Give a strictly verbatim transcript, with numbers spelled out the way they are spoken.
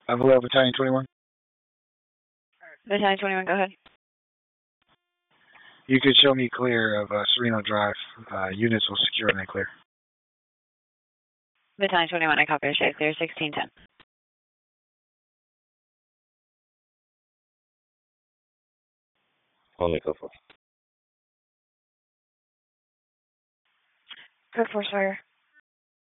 Avila Battalion twenty-one. Battalion twenty-one, go ahead. You could show me clear of uh, Sereno Drive. Uh, units will secure and then clear. Battalion twenty-one, I copy. Stay clear, sixteen ten. Only go for. Good force fire.